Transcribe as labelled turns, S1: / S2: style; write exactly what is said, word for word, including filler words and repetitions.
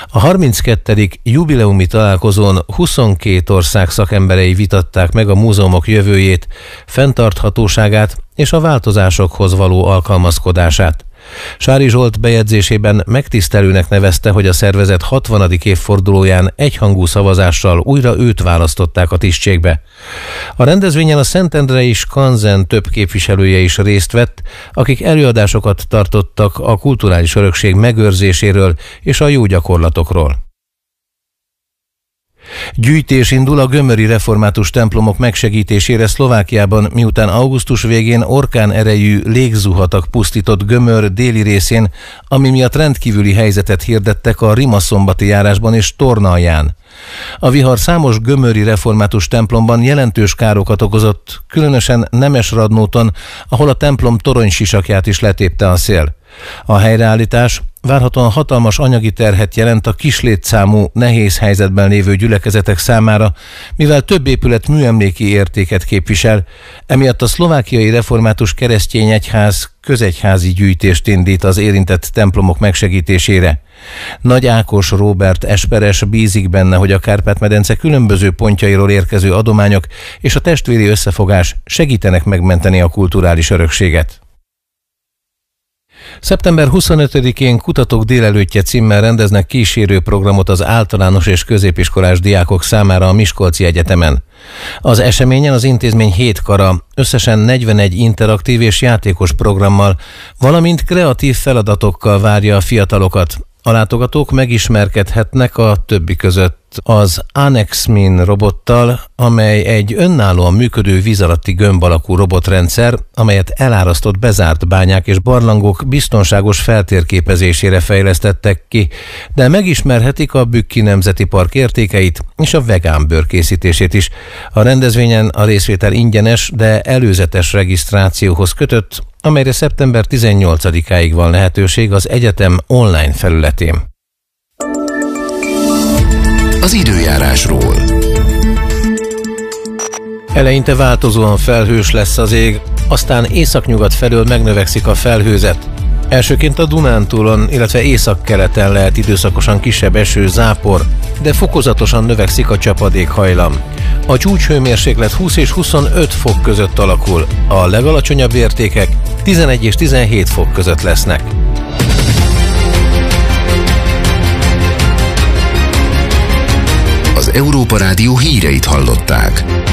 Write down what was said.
S1: A harminckettedik jubileumi találkozón huszonkét ország szakemberei vitatták meg a múzeumok jövőjét, fenntarthatóságát és a változásokhoz való alkalmazkodását. Sári Zsolt bejegyzésében megtisztelőnek nevezte, hogy a szervezet hatvanadik évfordulóján egyhangú szavazással újra őt választották a tisztségbe. A rendezvényen a Szentendrei Skanzen több képviselője is részt vett, akik előadásokat tartottak a kulturális örökség megőrzéséről és a jó gyakorlatokról. Gyűjtés indul a gömöri református templomok megsegítésére Szlovákiában, miután augusztus végén orkán erejű légzuhatag pusztított Gömör déli részén, ami miatt rendkívüli helyzetet hirdettek a Rimaszombati járásban és Tornalján. A vihar számos gömöri református templomban jelentős károkat okozott, különösen Nemesradnóton, ahol a templom toronysisakját is letépte a szél. A helyreállítás várhatóan hatalmas anyagi terhet jelent a kislétszámú, nehéz helyzetben lévő gyülekezetek számára, mivel több épület műemléki értéket képvisel, emiatt a szlovákiai református keresztény egyház közegyházi gyűjtést indít az érintett templomok megsegítésére. Nagy Ákos Róbert esperes bízik benne, hogy a Kárpát-medence különböző pontjairól érkező adományok és a testvéri összefogás segítenek megmenteni a kulturális örökséget. szeptember huszonötödikén Kutatók délelőttje címmel rendeznek kísérő programot az általános és középiskolás diákok számára a Miskolci Egyetemen. Az eseményen az intézmény hét kara, összesen negyvenegy interaktív és játékos programmal, valamint kreatív feladatokkal várja a fiatalokat. A látogatók megismerkedhetnek a többi között az Anexmin robottal, amely egy önállóan működő víz alatti gömb alakú robotrendszer, amelyet elárasztott bezárt bányák és barlangok biztonságos feltérképezésére fejlesztettek ki, de megismerhetik a Bükki Nemzeti Park értékeit és a vegán bőr készítését is. A rendezvényen a részvétel ingyenes, de előzetes regisztrációhoz kötött, amelyre szeptember tizennyolcadikáig van lehetőség az egyetem online felületén.
S2: Az időjárásról.
S1: Eleinte változóan felhős lesz az ég, aztán északnyugat felől megnövekszik a felhőzet. Elsőként a Dunántúlon, illetve északkeleten lehet időszakosan kisebb eső, zápor, de fokozatosan növekszik a csapadékhajlam. A csúcshőmérséklet húsz és huszonöt fok között alakul, a legalacsonyabb értékek tizenegy és tizenhét fok között lesznek.
S2: Az Európa Rádió híreit hallották.